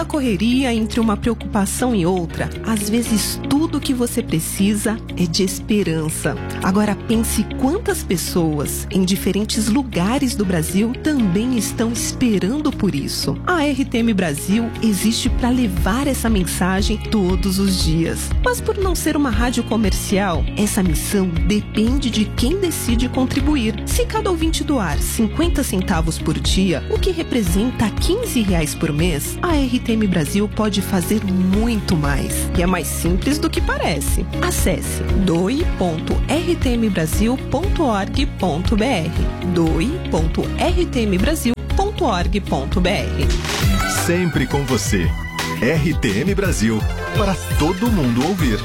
tanta correria entre uma preocupação e outra, às vezes tudo que você precisa é de esperança. Agora pense quantas pessoas em diferentes lugares do Brasil também estão esperando por isso. A RTM Brasil existe para levar essa mensagem todos os dias. Mas por não ser uma rádio comercial, essa missão depende de quem decide contribuir. Se cada ouvinte doar 50 centavos por dia, o que representa R$15 por mês, a RTM Brasil pode fazer muito mais. E é mais simples do que parece. Acesse doe.rtmbrasil.org.br doe.rtmbrasil.org.br. Sempre com você. RTM Brasil, para todo mundo ouvir.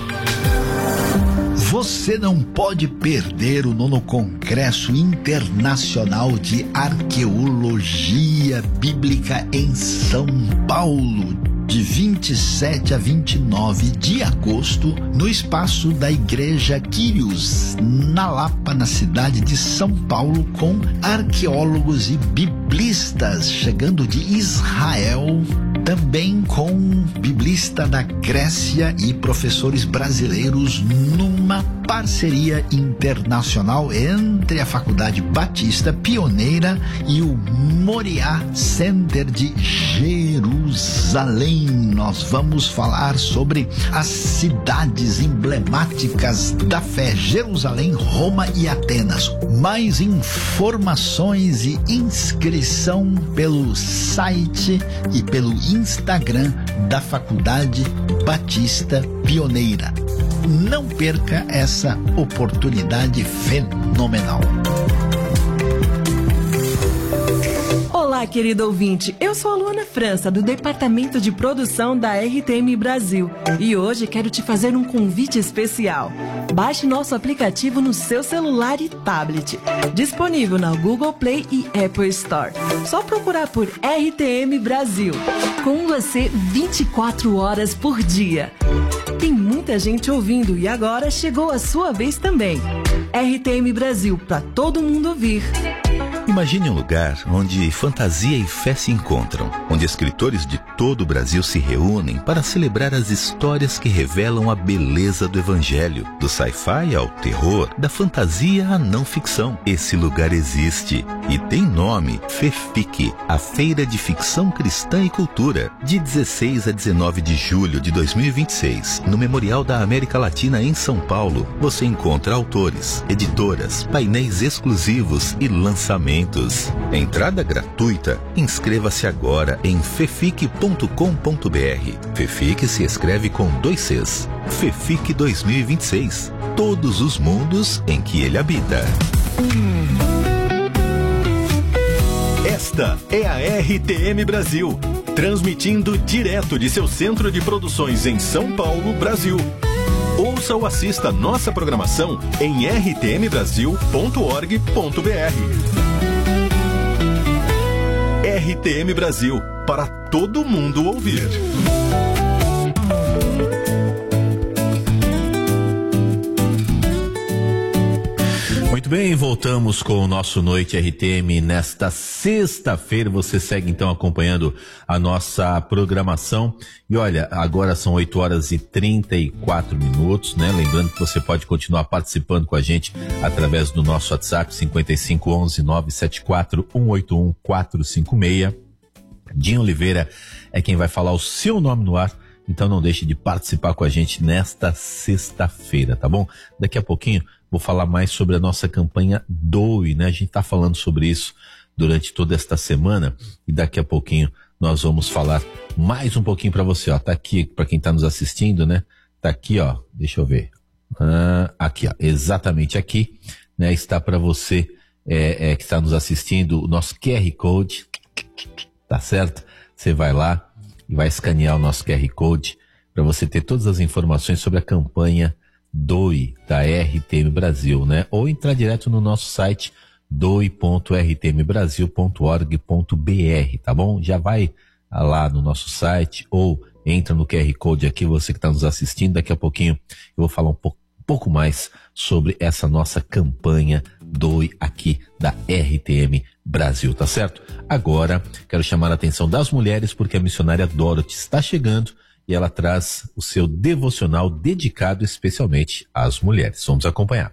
Você não pode perder o 9º Congresso Internacional de Arqueologia Bíblica em São Paulo, de 27 a 29 de agosto, no espaço da Igreja Quírios, na Lapa, na cidade de São Paulo, com arqueólogos e biblistas chegando de Israel, também com biblista da Grécia e professores brasileiros, numa parceria internacional entre a Faculdade Batista Pioneira e o Moriá Center de Jerusalém. Nós vamos falar sobre as cidades emblemáticas da fé: Jerusalém, Roma e Atenas. Mais informações e inscrição pelo site e pelo Instagram da Faculdade Batista Pioneira. Não perca essa oportunidade fenomenal. Olá, querido ouvinte. Eu sou a Luana França, do Departamento de Produção da RTM Brasil. E hoje quero te fazer um convite especial. Baixe nosso aplicativo no seu celular e tablet. Disponível na Google Play e Apple Store. Só procurar por RTM Brasil. Com você 24 horas por dia. Tem muita gente ouvindo e agora chegou a sua vez também. RTM Brasil, para todo mundo ouvir. Imagine um lugar onde fantasia e fé se encontram, onde escritores de todo o Brasil se reúnem para celebrar as histórias que revelam a beleza do Evangelho, do sci-fi ao terror, da fantasia à não ficção. Esse lugar existe e tem nome: FEFIC, a Feira de Ficção Cristã e Cultura, de 16 a 19 de julho de 2026, no Memorial da América Latina em São Paulo. Você encontra autores, editoras, painéis exclusivos e lançamentos. Entrada gratuita. Inscreva-se agora em fefic.com.br. FEFIC se escreve com 2 Cs. FEFIC 2026. Todos os mundos em que ele habita. Esta é a RTM Brasil, transmitindo direto de seu centro de produções em São Paulo, Brasil. Ouça ou assista nossa programação em rtmbrasil.org.br. RTM Brasil, para todo mundo ouvir. Muito bem, voltamos com o nosso Noite RTM nesta sexta-feira. Você segue então acompanhando a nossa programação. E olha, agora são 8 horas e 34 minutos, né? Lembrando que você pode continuar participando com a gente através do nosso WhatsApp 5511-974-181-456. Dinho Oliveira é quem vai falar o seu nome no ar. Então não deixe de participar com a gente nesta sexta-feira, tá bom? Daqui a pouquinho vou falar mais sobre a nossa campanha Doe, né? A gente tá falando sobre isso durante toda esta semana e daqui a pouquinho nós vamos falar mais um pouquinho para você, ó. Tá aqui, para quem tá nos assistindo, né? Tá aqui, ó. Deixa eu ver. Aqui, ó. Exatamente aqui, né? Está para você que está nos assistindo o nosso QR Code, tá certo? Você vai lá e vai escanear o nosso QR Code para você ter todas as informações sobre a campanha Doe da RTM Brasil, né? Ou entrar direto no nosso site doe.rtmbrasil.org.br, tá bom? Já vai lá no nosso site ou entra no QR Code aqui, você que está nos assistindo. Daqui a pouquinho eu vou falar um pouco mais sobre essa nossa campanha doe aqui da RTM Brasil, tá certo? Agora, quero chamar a atenção das mulheres porque a missionária Dorothy está chegando e ela traz o seu devocional dedicado especialmente às mulheres. Vamos acompanhar.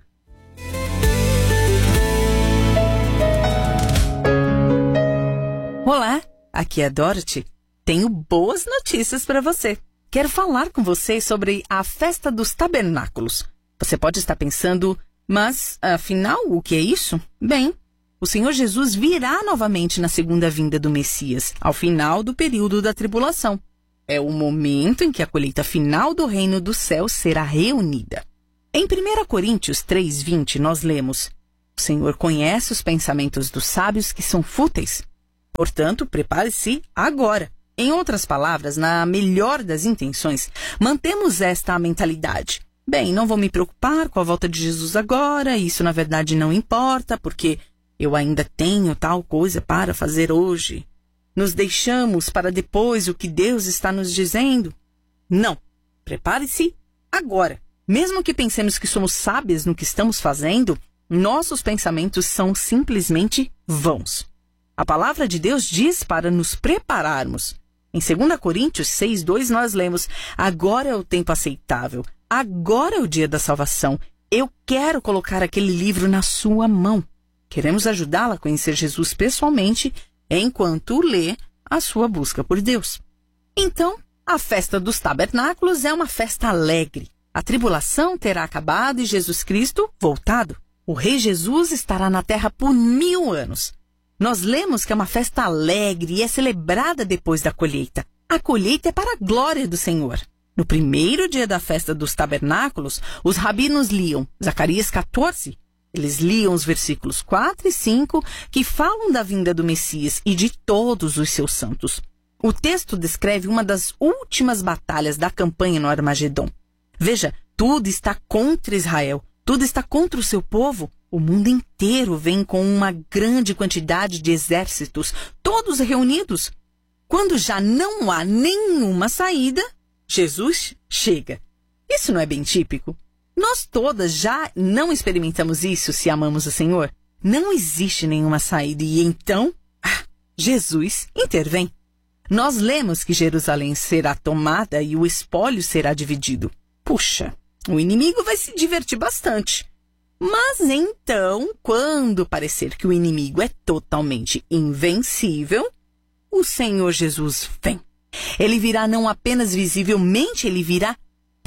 Olá, aqui é a Dorothy. Tenho boas notícias para você. Quero falar com vocês sobre a Festa dos Tabernáculos. Você pode estar pensando, mas, afinal, o que é isso? Bem, o Senhor Jesus virá novamente na segunda vinda do Messias, ao final do período da tribulação. É o momento em que a colheita final do reino dos céus será reunida. Em 1 Coríntios 3:20, nós lemos: o Senhor conhece os pensamentos dos sábios que são fúteis. Portanto, prepare-se agora. Em outras palavras, na melhor das intenções, mantemos esta mentalidade. Bem, não vou me preocupar com a volta de Jesus agora, isso na verdade não importa, porque eu ainda tenho tal coisa para fazer hoje. Nos deixamos para depois o que Deus está nos dizendo? Não. Prepare-se agora. Mesmo que pensemos que somos sábios no que estamos fazendo, nossos pensamentos são simplesmente vãos. A palavra de Deus diz para nos prepararmos. Em 2 Coríntios 6:2 nós lemos: agora é o tempo aceitável, agora é o dia da salvação. Eu quero colocar aquele livro na sua mão. Queremos ajudá-la a conhecer Jesus pessoalmente enquanto lê a sua busca por Deus. Então, a Festa dos Tabernáculos é uma festa alegre. A tribulação terá acabado e Jesus Cristo voltado. O Rei Jesus estará na terra por 1000 anos. Nós lemos que é uma festa alegre e é celebrada depois da colheita. A colheita é para a glória do Senhor. No primeiro dia da Festa dos Tabernáculos, os rabinos liam Zacarias 14. Eles liam os versículos 4 e 5, que falam da vinda do Messias e de todos os seus santos. O texto descreve uma das últimas batalhas da campanha no Armagedon. Veja, tudo está contra Israel, tudo está contra o seu povo. O mundo inteiro vem com uma grande quantidade de exércitos, todos reunidos. Quando já não há nenhuma saída, Jesus chega. Isso não é bem típico? Nós todas já não experimentamos isso se amamos o Senhor. Não existe nenhuma saída e então, Jesus intervém. Nós lemos que Jerusalém será tomada e o espólio será dividido. Puxa, o inimigo vai se divertir bastante. Mas então, quando parecer que o inimigo é totalmente invencível, o Senhor Jesus vem. Ele virá não apenas visivelmente, ele virá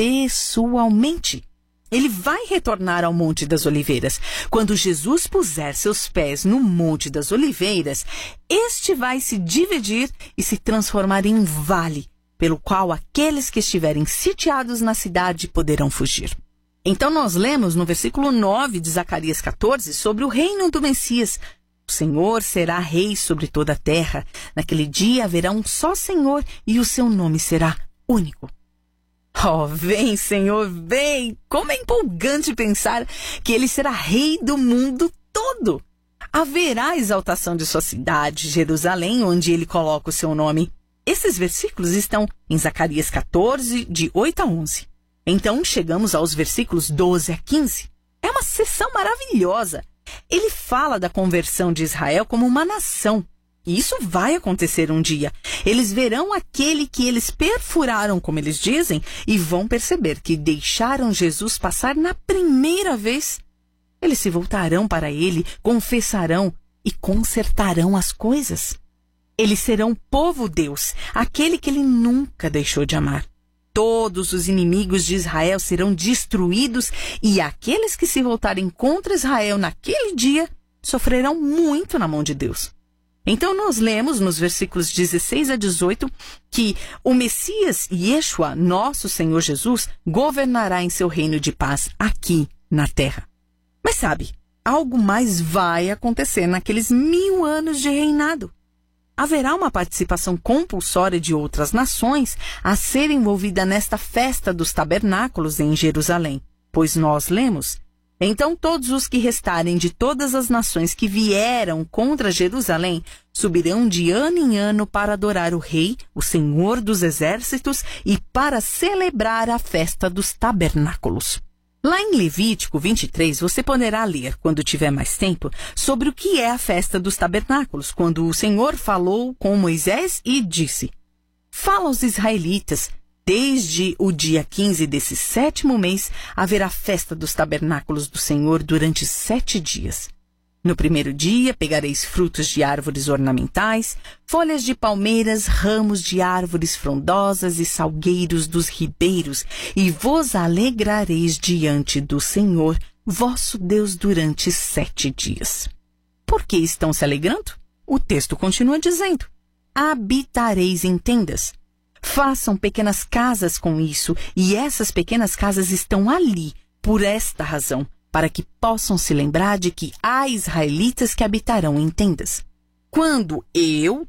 pessoalmente. Ele vai retornar ao Monte das Oliveiras. Quando Jesus puser seus pés no Monte das Oliveiras, este vai se dividir e se transformar em um vale, pelo qual aqueles que estiverem sitiados na cidade poderão fugir. Então nós lemos no versículo 9 de Zacarias 14 sobre o reino do Messias. O Senhor será rei sobre toda a terra. Naquele dia haverá um só Senhor e o seu nome será único. Oh, vem, Senhor, vem! Como é empolgante pensar que Ele será rei do mundo todo. Haverá exaltação de sua cidade, Jerusalém, onde Ele coloca o seu nome. Esses versículos estão em Zacarias 14, de 8 a 11. Então, chegamos aos versículos 12 a 15. É uma sessão maravilhosa. Ele fala da conversão de Israel como uma nação. E isso vai acontecer um dia. Eles verão aquele que eles perfuraram, como eles dizem, e vão perceber que deixaram Jesus passar na primeira vez. Eles se voltarão para ele, confessarão e consertarão as coisas. Eles serão povo Deus, aquele que ele nunca deixou de amar. Todos os inimigos de Israel serão destruídos e aqueles que se voltarem contra Israel naquele dia sofrerão muito na mão de Deus. Então nós lemos nos versículos 16 a 18 que o Messias Yeshua, nosso Senhor Jesus, governará em seu reino de paz aqui na terra. Mas sabe, algo mais vai acontecer naqueles 1000 anos de reinado. Haverá uma participação compulsória de outras nações a ser envolvida nesta festa dos tabernáculos em Jerusalém. Pois nós lemos: então todos os que restarem de todas as nações que vieram contra Jerusalém subirão de ano em ano para adorar o Rei, o Senhor dos Exércitos, e para celebrar a festa dos tabernáculos. Lá em Levítico 23, você poderá ler, quando tiver mais tempo, sobre o que é a festa dos tabernáculos, quando o Senhor falou com Moisés e disse: Fala aos israelitas, desde o dia 15 desse 7º mês, haverá festa dos tabernáculos do Senhor durante 7 dias. No primeiro dia, pegareis frutos de árvores ornamentais, folhas de palmeiras, ramos de árvores frondosas e salgueiros dos ribeiros, e vos alegrareis diante do Senhor, vosso Deus, durante 7 dias. Por que estão se alegrando? O texto continua dizendo: habitareis em tendas. Façam pequenas casas com isso, e essas pequenas casas estão ali, por esta razão, para que possam se lembrar de que há israelitas que habitarão em tendas. Quando eu